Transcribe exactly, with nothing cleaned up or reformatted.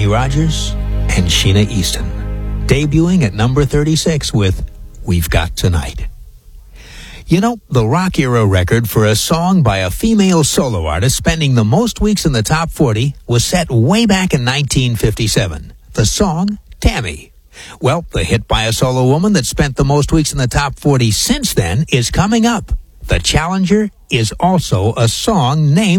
Rogers and Sheena Easton, debuting at number thirty-six with We've Got Tonight. You know, the rock era record for a song by a female solo artist spending the most weeks in the top forty was set way back in nineteen fifty-seven. The song, Tammy. Well, the hit by a solo woman that spent the most weeks in the top forty since then is coming up. The Challenger is also a song named